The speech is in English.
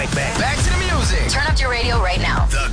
right back. Back to the music. Turn up your radio right now. The